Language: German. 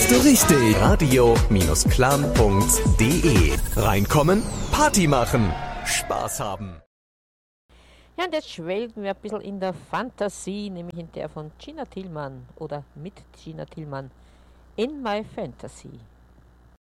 bist du richtig. Radio-clan.de. Reinkommen, Party machen, Spaß haben. Ja, und jetzt schwelgen wir ein bisschen in der Fantasie, nämlich in der von Gina Tillmann oder mit Gina Tillmann. In My Fantasy.